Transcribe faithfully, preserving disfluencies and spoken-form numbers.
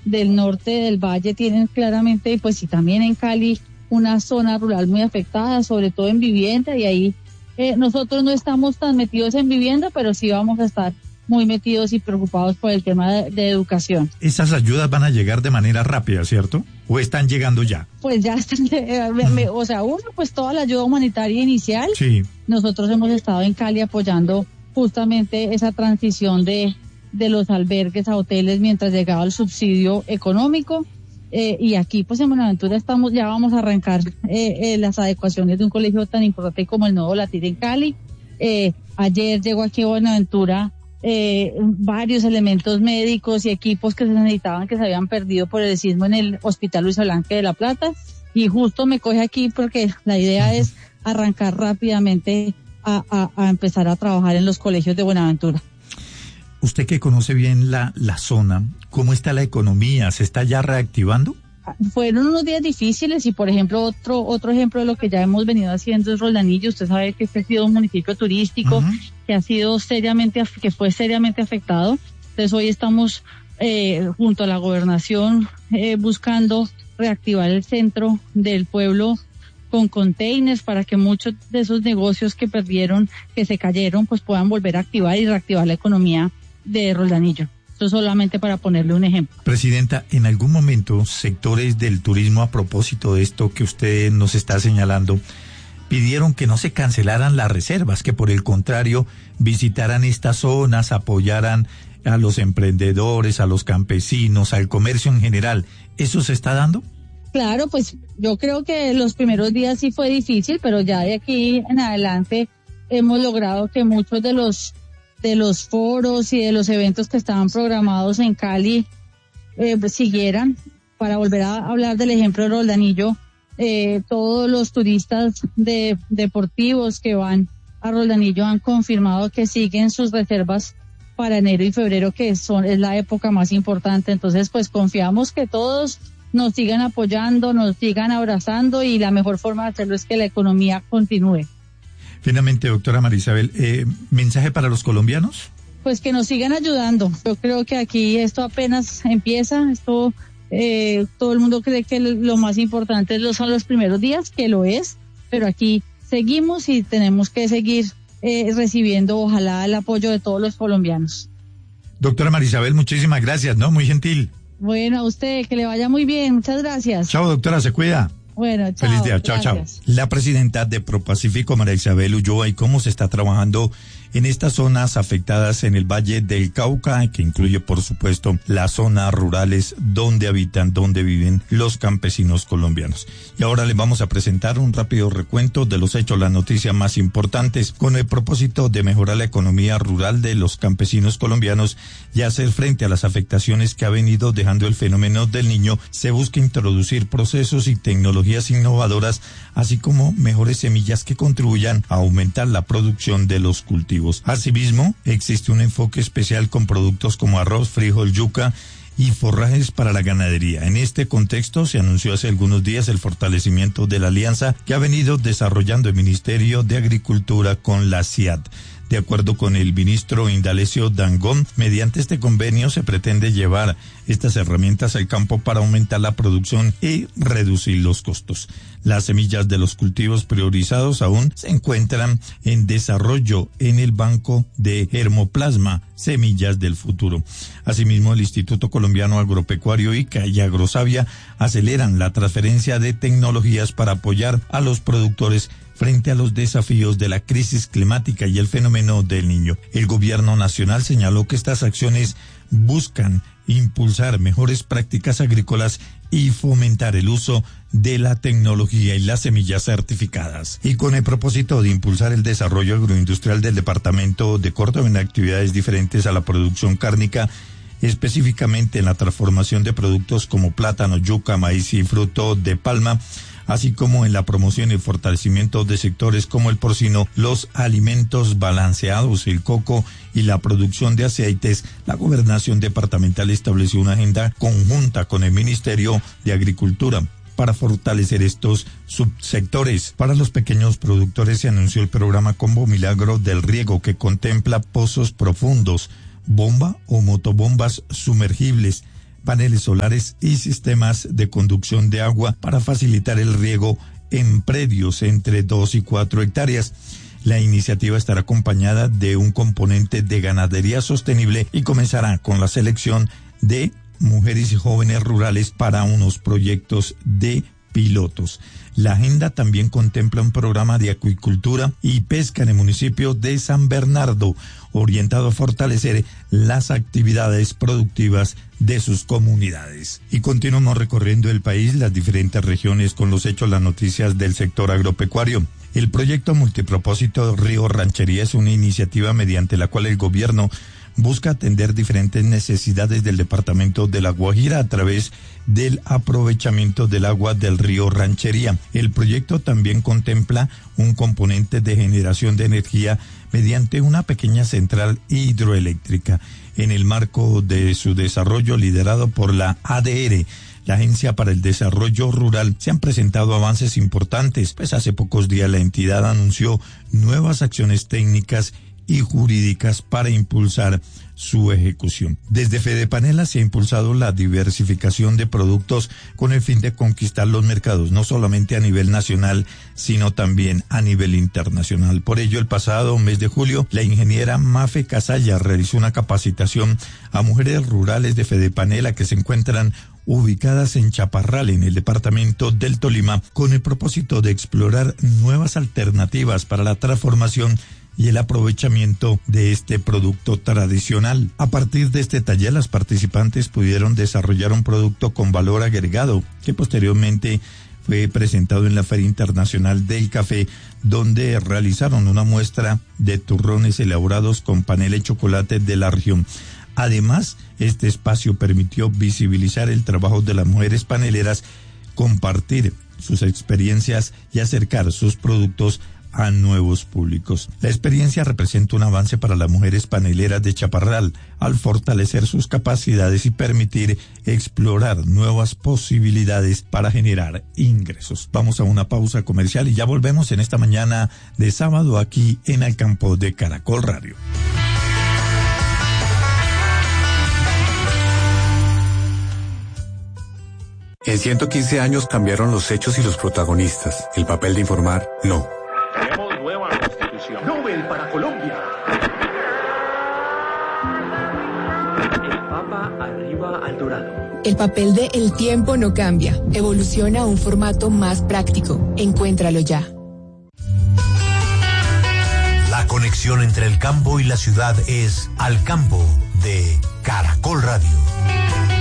del norte del valle tienen claramente, pues sí, también en Cali, una zona rural muy afectada, sobre todo en vivienda, y ahí eh, nosotros no estamos tan metidos en vivienda, pero sí vamos a estar muy metidos y preocupados por el tema de, de educación. Esas ayudas van a llegar de manera rápida, ¿cierto? ¿O están llegando ya? Pues ya están, eh, me, me, o sea, uno, pues toda la ayuda humanitaria inicial. Sí. Nosotros hemos estado en Cali apoyando justamente esa transición de, de los albergues a hoteles mientras llegaba el subsidio económico. Eh, y aquí, pues en Buenaventura estamos, ya vamos a arrancar eh, eh, las adecuaciones de un colegio tan importante como el Nuevo Latir en Cali. Eh, ayer llegó aquí a Buenaventura Eh, varios elementos médicos y equipos que se necesitaban, que se habían perdido por el sismo en el Hospital Luis Blanque de La Plata, y justo me coge aquí porque la idea es arrancar rápidamente a, a, a empezar a trabajar en los colegios de Buenaventura. Usted que conoce bien la, la zona, ¿cómo está la economía? ¿Se está ya reactivando? Fueron unos días difíciles, y por ejemplo otro otro ejemplo de lo que ya hemos venido haciendo es Roldanillo. Usted sabe que este ha sido un municipio turístico uh-huh. que ha sido seriamente que fue seriamente afectado. Entonces hoy estamos eh, junto a la gobernación eh, buscando reactivar el centro del pueblo con containers para que muchos de esos negocios que perdieron, que se cayeron, pues puedan volver a activar y reactivar la economía de Roldanillo. Solamente para ponerle un ejemplo. Presidenta, en algún momento sectores del turismo, a propósito de esto que usted nos está señalando, pidieron que no se cancelaran las reservas, que por el contrario visitaran estas zonas, apoyaran a los emprendedores, a los campesinos, al comercio en general. ¿Eso se está dando? Claro, pues yo creo que los primeros días sí fue difícil, pero ya de aquí en adelante hemos logrado que muchos de los de los foros y de los eventos que estaban programados en Cali eh, siguieran. Para volver a hablar del ejemplo de Roldanillo, eh, todos los turistas de deportivos que van a Roldanillo han confirmado que siguen sus reservas para enero y febrero, que son es la época más importante. Entonces, pues confiamos que todos nos sigan apoyando, nos sigan abrazando, y la mejor forma de hacerlo es que la economía continúe. Finalmente, doctora María Isabel, eh, ¿mensaje para los colombianos? Pues que nos sigan ayudando. Yo creo que aquí esto apenas empieza, esto eh, todo el mundo cree que lo más importante son los primeros días, que lo es, pero aquí seguimos y tenemos que seguir eh, recibiendo, ojalá, el apoyo de todos los colombianos. Doctora María Isabel, muchísimas gracias, ¿no? Muy gentil. Bueno, a usted, que le vaya muy bien, muchas gracias. Chao, doctora, se cuida. Bueno, chao. Feliz día, chao, gracias. chao. La presidenta de Propacífico, María Isabel Ulloa, y cómo se está trabajando en estas zonas afectadas en el Valle del Cauca, que incluye, por supuesto, las zonas rurales donde habitan, donde viven los campesinos colombianos. Y ahora les vamos a presentar un rápido recuento de los hechos, las noticias más importantes, con el propósito de mejorar la economía rural de los campesinos colombianos y hacer frente a las afectaciones que ha venido dejando el fenómeno del Niño. Se busca introducir procesos y tecnologías innovadoras, así como mejores semillas que contribuyan a aumentar la producción de los cultivos. Asimismo, existe un enfoque especial con productos como arroz, frijol, yuca y forrajes para la ganadería. En este contexto se anunció hace algunos días el fortalecimiento de la alianza que ha venido desarrollando el Ministerio de Agricultura con la C I A D. De acuerdo con el ministro Indalecio Dangond, mediante este convenio se pretende llevar estas herramientas al campo para aumentar la producción y reducir los costos. Las semillas de los cultivos priorizados aún se encuentran en desarrollo en el Banco de Germoplasma, Semillas del Futuro. Asimismo, el Instituto Colombiano Agropecuario I C A y Agrosavia aceleran la transferencia de tecnologías para apoyar a los productores frente a los desafíos de la crisis climática y el fenómeno del Niño. El gobierno nacional señaló que estas acciones buscan impulsar mejores prácticas agrícolas y fomentar el uso de la tecnología y las semillas certificadas. Y con el propósito de impulsar el desarrollo agroindustrial del departamento de Córdoba en actividades diferentes a la producción cárnica, específicamente en la transformación de productos como plátano, yuca, maíz y fruto de palma, así como en la promoción y fortalecimiento de sectores como el porcino, los alimentos balanceados, el coco y la producción de aceites, la gobernación departamental estableció una agenda conjunta con el Ministerio de Agricultura para fortalecer estos subsectores. Para los pequeños productores se anunció el programa Combo Milagro del Riego, que contempla pozos profundos, bomba o motobombas sumergibles, paneles solares y sistemas de conducción de agua para facilitar el riego en predios entre dos y cuatro hectáreas. La iniciativa estará acompañada de un componente de ganadería sostenible y comenzará con la selección de mujeres y jóvenes rurales para unos proyectos de pilotos. La agenda también contempla un programa de acuicultura y pesca en el municipio de San Bernardo, orientado a fortalecer las actividades productivas de sus comunidades. Y continuamos recorriendo el país, las diferentes regiones, con los hechos, las noticias del sector agropecuario. El proyecto multipropósito Río Ranchería es una iniciativa mediante la cual el gobierno busca atender diferentes necesidades del departamento de La Guajira a través del aprovechamiento del agua del río Ranchería. El proyecto también contempla un componente de generación de energía mediante una pequeña central hidroeléctrica. En el marco de su desarrollo liderado por la A D R, la Agencia para el Desarrollo Rural, se han presentado avances importantes, pues hace pocos días la entidad anunció nuevas acciones técnicas y jurídicas para impulsar su ejecución. Desde Fedepanela se ha impulsado la diversificación de productos con el fin de conquistar los mercados, no solamente a nivel nacional, sino también a nivel internacional. Por ello, el pasado mes de julio, la ingeniera Mafe Casalla realizó una capacitación a mujeres rurales de Fedepanela que se encuentran ubicadas en Chaparral, en el departamento del Tolima, con el propósito de explorar nuevas alternativas para la transformación y el aprovechamiento de este producto tradicional. A partir de este taller, las participantes pudieron desarrollar un producto con valor agregado que posteriormente fue presentado en la Feria Internacional del Café, donde realizaron una muestra de turrones elaborados con panela y chocolate de la región. Además, este espacio permitió visibilizar el trabajo de las mujeres paneleras, compartir sus experiencias y acercar sus productos a nuevos públicos. La experiencia representa un avance para las mujeres paneleras de Chaparral al fortalecer sus capacidades y permitir explorar nuevas posibilidades para generar ingresos. Vamos a una pausa comercial y ya volvemos en esta mañana de sábado aquí en el campo de Caracol Radio. En ciento quince años cambiaron los hechos y los protagonistas. El papel de informar, no. Tenemos nueva constitución. Nobel para Colombia. El Papa arriba al Dorado. El papel de El Tiempo no cambia. Evoluciona a un formato más práctico. Encuéntralo ya. La conexión entre el campo y la ciudad es Al Campo de Caracol Radio.